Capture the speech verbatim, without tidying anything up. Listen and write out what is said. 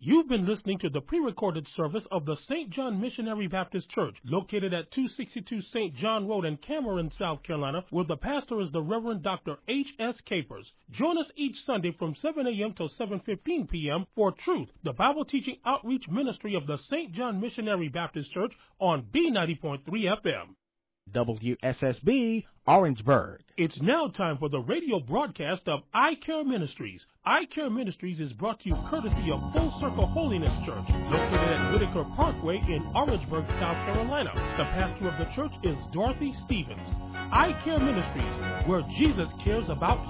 You've been listening to the pre-recorded service of the Saint John Missionary Baptist Church, located at two sixty-two Saint John Road in Cameron, South Carolina, where the pastor is the Reverend Doctor H S Capers. Join us each Sunday from seven a.m. till seven fifteen p.m. for Truth, the Bible teaching outreach ministry of the Saint John Missionary Baptist Church on B ninety point three F M. W S S B, Orangeburg. It's now time for the radio broadcast of I Care Ministries. I Care Ministries is brought to you courtesy of Full Circle Holiness Church, located at Whitaker Parkway in Orangeburg, South Carolina. The pastor of the church is Dorothy Stevens. I Care Ministries, where Jesus cares about